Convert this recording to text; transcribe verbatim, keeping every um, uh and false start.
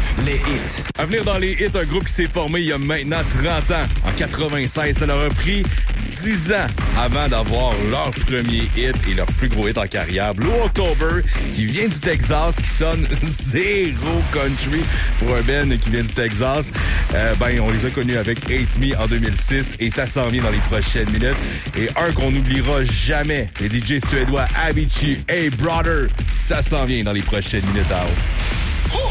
Les hits. À venir dans les hits, un groupe qui s'est formé il y a maintenant trente ans. En quatre-vingt-seize, ça leur a pris dix ans avant d'avoir leur premier hit et leur plus gros hit en carrière. Blue October, qui vient du Texas, qui sonne zéro country pour un band qui vient du Texas. Euh, ben, on les a connus avec Hate Me en deux mille six et ça s'en vient dans les prochaines minutes. Et un qu'on n'oubliera jamais, les D J suédois Avicii, Hey Brother, ça s'en vient dans les prochaines minutes à haut.